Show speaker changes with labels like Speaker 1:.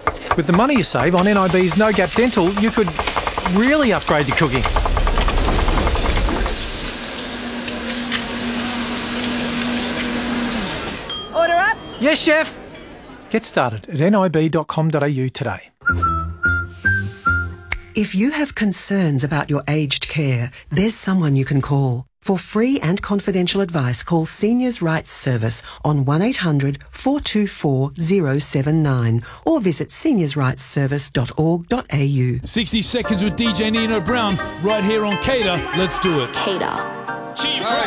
Speaker 1: With the money you save on NIB's No Gap Dental, you could really upgrade your cooking.
Speaker 2: Order up.
Speaker 1: Yes, chef. Get started at nib.com.au today.
Speaker 3: If you have concerns about your aged care, there's someone you can call. For free and confidential advice, call Seniors Rights Service on 1800 424 079 or visit seniorsrightsservice.org.au.
Speaker 4: 60 Seconds with DJ Nino Brown right here on Cater. Let's do it.
Speaker 5: Cater.
Speaker 4: Chief.